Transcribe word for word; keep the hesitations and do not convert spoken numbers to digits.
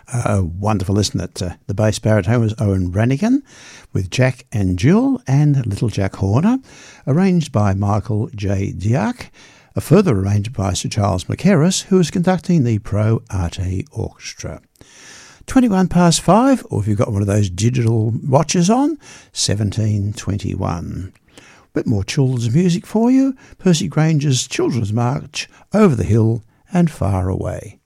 Uh, wonderful, isn't it? Uh, the bass baritone was Owen Brannigan with Jack and Jill and Little Jack Horner, arranged by Michael J. Diak, a further arrangement by Sir Charles Mackerras, who was conducting the Pro Arte Orchestra. twenty-one past five, or if you've got one of those digital watches on, seventeen twenty-one. Bit more children's music for you. Percy Granger's Children's March, Over the Hill and Far Away.